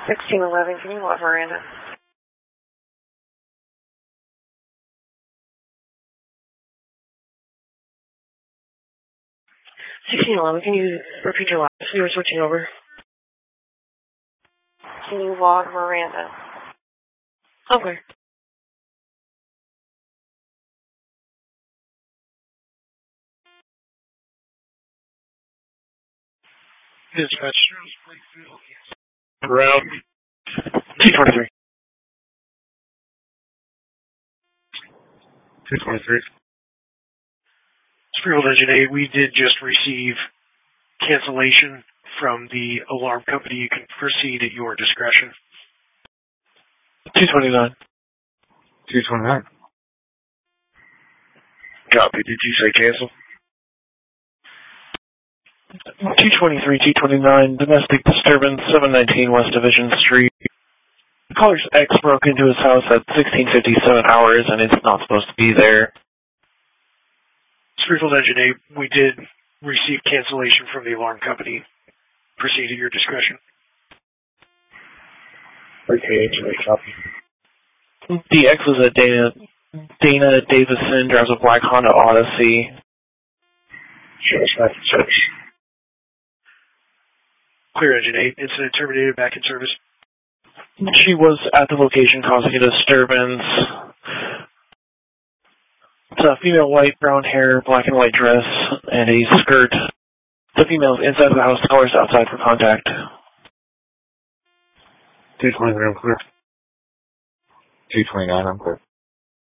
1611, can you log Miranda? Can you repeat your last? You were switching over. Can you log Miranda? Okay. Dispatch. Route 223. 223. Springfield Engine 8, we did just receive cancellation from the alarm company. You can proceed at your discretion. 229. 229. Copy. Did you say cancel? 223, 229, domestic disturbance, 719 West Division Street. Caller's ex broke into his house at 16:57 hours, and it's not supposed to be there. Springfield Engine 8, we did receive cancellation from the alarm company. Proceed at your discretion. Okay, copy. The ex was a Dana Davison, drives a black Honda Odyssey. Sure. Clear Engine 8, incident terminated, back in service. She was at the location causing a disturbance. It's a female, white, brown hair, black and white dress, and a skirt. The female is inside of the house, the caller's outside for contact. 223, I'm clear. 229, I'm clear.